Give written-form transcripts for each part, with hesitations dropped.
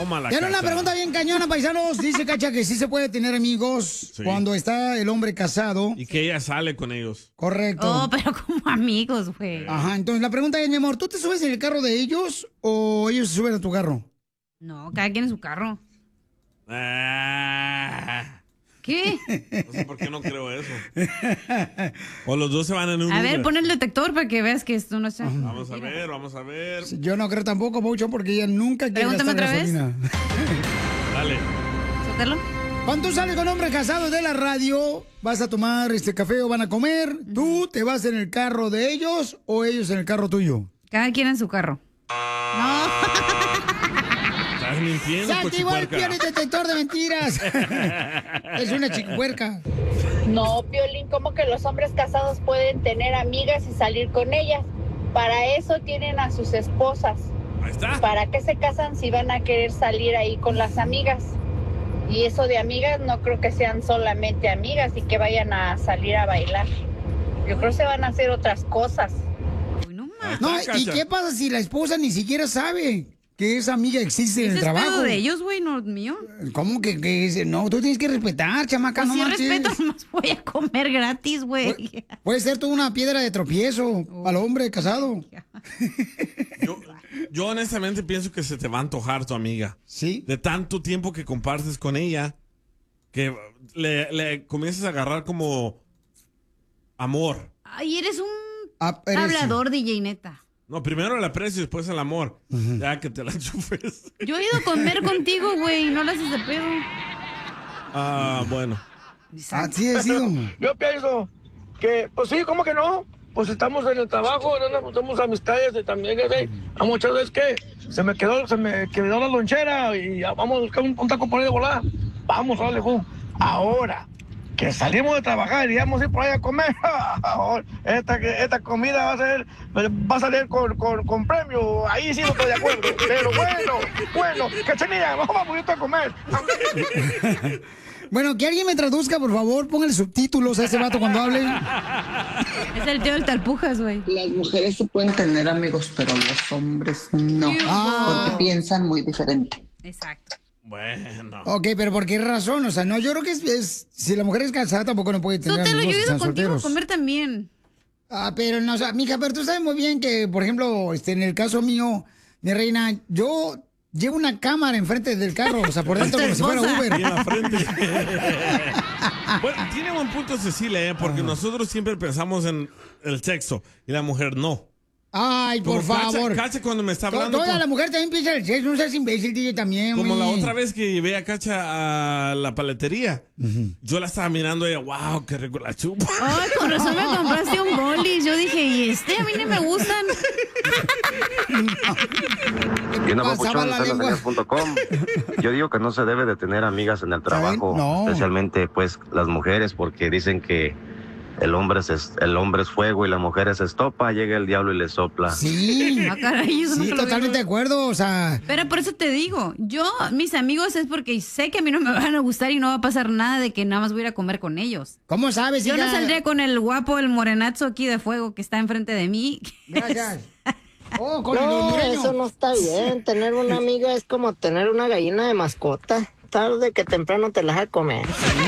Tómala, Tiene una Cacha. pregunta bien cañona, paisanos. Dice Cacha que sí se puede tener amigos cuando está el hombre casado. Y que ella sale con ellos. Correcto. Oh, pero como amigos, güey. Ajá, entonces la pregunta es, mi amor, ¿tú te subes en el carro de ellos o ellos se suben a tu carro? No, cada quien en su carro. ¿Qué? No sé por qué no creo eso. O los dos se van en un A ver, Uber. pon el detector para que veas que esto no está. Vamos a ver, vamos a ver. Yo no creo tampoco, Paucho, porque ella nunca quiere Pregúntame gastar otra vez. gasolina. Dale. Suéltalo. Cuando tú sales con hombre casado de la radio, vas a tomar café o van a comer, ¿tú te vas en el carro de ellos o ellos en el carro tuyo? Cada quien en su carro. No. Estás mintiendo, ¡Se activó el cochipuerca. detector de mentiras! Es una chiquipuerca. No, Piolín, como que los hombres casados pueden tener amigas y salir con ellas. Para eso tienen a sus esposas. Ahí está. ¿Para qué se casan si van a querer salir ahí con las amigas? Y eso de amigas no creo que sean solamente amigas y que vayan a salir a bailar. Yo creo que se van a hacer otras cosas. No, ¿y qué pasa si la esposa ni siquiera sabe que esa amiga existe en el Ese es trabajo? pedo de ellos, güey, no mío. ¿Cómo que dice? No, tú tienes que respetar, chamaca, Pues no sí marches. respeto, nomás voy a comer gratis, güey. Puede ser tú una piedra de tropiezo al hombre casado. Yo honestamente pienso que se te va a antojar tu amiga. Sí. De tanto tiempo que compartes con ella, que le comienzas a agarrar como amor. Ay, eres un eres- hablador, DJ, neta. No, primero el aprecio y después el amor. Ya que te la chupes. Yo he ido a comer contigo, güey, no lo haces de pedo. Bueno. Así es, hijo. Yo pienso que, pues sí, ¿cómo que no? Pues estamos en el trabajo, no tenemos amistades y también, a muchas veces que se me quedó la lonchera y ya vamos a buscar un taco por ahí de volar. Vamos, órale, ahora que salimos de trabajar y vamos a ir por ahí a comer, esta comida va a salir con premio, ahí sí no estoy de acuerdo, pero bueno, Cachanilla, vamos a comer. Bueno, que alguien me traduzca, por favor, póngale subtítulos a ese vato cuando hable. Es el tío del talpujas, güey. Las mujeres sí pueden tener amigos, pero los hombres no, porque piensan muy diferente. Exacto. Bueno. Ok, pero ¿por qué razón? O sea, no, yo creo que es si la mujer es casada tampoco no puede tener Sotelo, yo amigos he que ido sean contigo solteros. a comer también. Pero no, o sea, mija, pero tú sabes muy bien que, por ejemplo, en el caso mío, mi reina, yo llevo una cámara enfrente del carro, o sea, por dentro como si fuera Uber. Y en la frente. Bueno, tiene buen punto Cecilia, porque nosotros siempre pensamos en el sexo y la mujer no. Ay, por Como favor. Cacha cuando me está hablando. Toda la mujer también piensa en el sexo, no seas imbécil, DJ, también, Como la güey. otra vez que llevé a Cacha a la paletería. Yo la estaba mirando y ella, wow, qué rico la chupa. Ay, con razón me compraste un bolis. Yo dije, ¿y a mí ni me gustan? Y no papuchón.com. Yo digo que no se debe de tener amigas en el trabajo, No. especialmente pues las mujeres, porque dicen que el hombre es fuego y la mujer es estopa, llega el diablo y le sopla. Sí. Ah, caray, eso Sí, nunca lo totalmente de acuerdo, o sea. Pero por eso te digo, yo, mis amigos es porque sé que a mí no me van a gustar y no va a pasar nada de que nada más voy a ir a comer con ellos. ¿Cómo sabes, Yo no hija? saldría con el guapo, el morenazo aquí de fuego que está enfrente de mí. Gracias. Oh, con el No, hondureño. eso no está bien. Tener una amiga es como tener una gallina de mascota. Tarde que temprano te la vas a comer.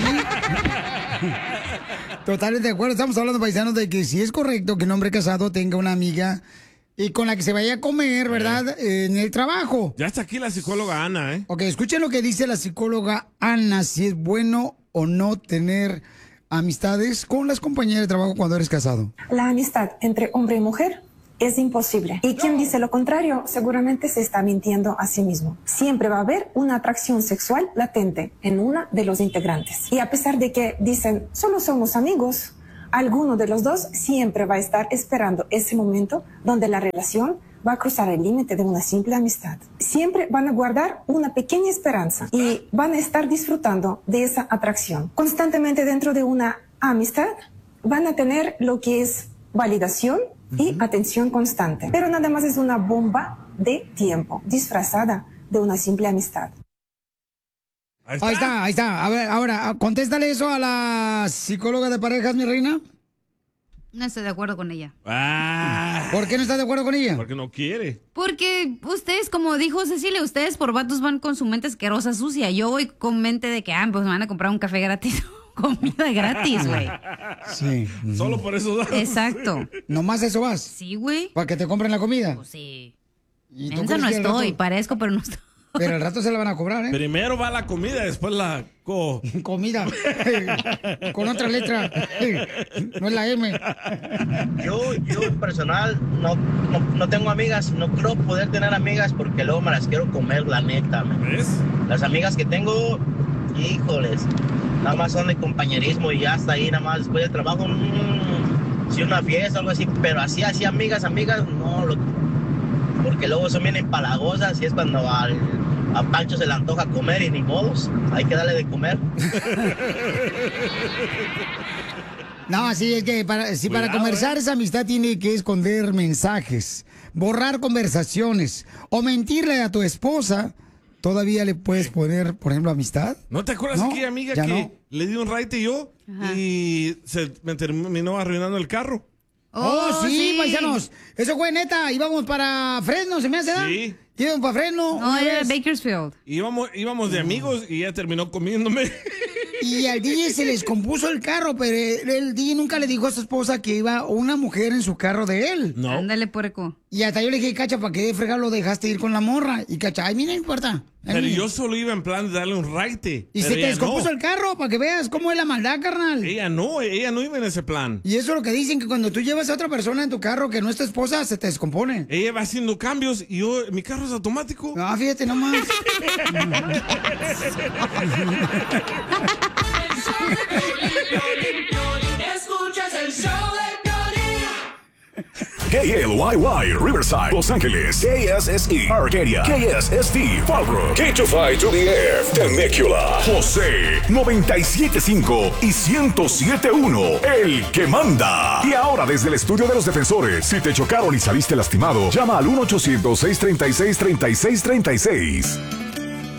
Totalmente de acuerdo. Estamos hablando, paisanos, de que si es correcto que un hombre casado tenga una amiga y con la que se vaya a comer, ¿verdad? En el trabajo. Ya está aquí la psicóloga Ana, ¿eh? Ok, escuchen lo que dice la psicóloga Ana, si es bueno o no tener amistades con las compañeras de trabajo cuando eres casado. La amistad entre hombre y mujer es imposible. Y quien dice lo contrario seguramente se está mintiendo a sí mismo. Siempre va a haber una atracción sexual latente en una de los integrantes. Y a pesar de que dicen solo somos amigos, alguno de los dos siempre va a estar esperando ese momento donde la relación va a cruzar el límite de una simple amistad. Siempre van a guardar una pequeña esperanza y van a estar disfrutando de esa atracción. Constantemente dentro de una amistad van a tener lo que es validación y atención constante. Pero nada más es una bomba de tiempo disfrazada de una simple amistad. Ahí está. A ver, ahora, contéstale eso a la psicóloga de parejas, mi reina. No estoy de acuerdo con ella. ¿Por qué no estás de acuerdo con ella? Porque no quiere. Porque ustedes, como dijo Cecilia, ustedes por vatos van con su mente asquerosa, sucia. Yo voy con mente de que, pues me van a comprar un café gratis. Comida gratis, güey. Sí. Solo por eso vas. Exacto. ¿Nomás eso vas? Sí, güey. ¿Para que te compren la comida? Pues sí. ¿Y tú Mensa crees no que al estoy, rato- parezco, pero no estoy. Pero al rato se la van a cobrar, ¿eh? Primero va la comida, después la Comida. Con otra letra. No es la M. Yo en personal no tengo amigas, no creo poder tener amigas porque luego me las quiero comer, la neta. ¿Ves? Las amigas que tengo, híjoles, nada más son de compañerismo y ya hasta ahí, nada más después del trabajo, si una fiesta o algo así, pero así amigas, no, porque luego son bien empalagosas y es cuando a Pancho se le antoja comer y ni modos, hay que darle de comer. No, sí, es que para conversar esa amistad tiene que esconder mensajes, borrar conversaciones o mentirle a tu esposa. ¿Todavía le puedes poner, por ejemplo, amistad? ¿No te acuerdas No, aquella amiga ya que no. le di un raite yo y me terminó arruinando el carro? Oh, sí, paisanos. Eso fue neta. Íbamos para Fresno, ¿se me hace? Sí. Íbamos para Fresno. No, era Bakersfield. Íbamos de amigos y ella terminó comiéndome. Y al DJ se les compuso el carro, pero el DJ nunca le dijo a su esposa que iba una mujer en su carro de él. No. Ándale, puerco. Y hasta yo le dije, Cacha, ¿para qué de fregado lo dejaste ir con la morra? Y Cacha, ay, mira, no importa. Pero yo solo iba en plan de darle un raite. Y pero se te ella descompuso no. el carro para que veas cómo es la maldad, carnal. Ella no iba en ese plan. Y eso es lo que dicen, que cuando tú llevas a otra persona en tu carro que no es tu esposa, se te descompone. Ella va haciendo cambios y mi carro es automático. Ah, fíjate nomás. Escuchas el show de KLYY, Riverside, Los Ángeles, KSSE, Arcadia, KSST, Fallbrook, K25-2DF, Temecula, José, 97.5 y 107.1, el que manda. Y ahora desde el estudio de los defensores, si te chocaron y saliste lastimado, llama al 1-800-636-3636.